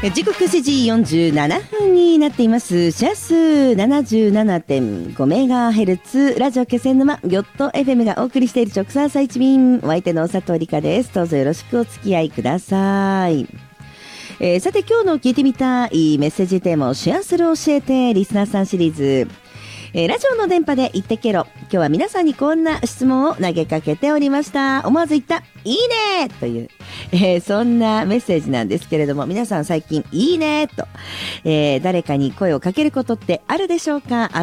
時刻7時47分になっています。シャス 77.5MHz ラジオ気仙沼ギョット FM がお送りしている直送朝一便、お相手の佐藤理香です。どうぞよろしくお付き合いください。さて今日の聞いてみたいメッセージテーマをシェアする教えてリスナーさんシリーズ、ラジオの電波で言ってけろ。今日は皆さんにこんな質問を投げかけておりました。思わず言ったいいねという、そんなメッセージなんですけれども、皆さん最近いいねと、誰かに声をかけることってあるでしょうか？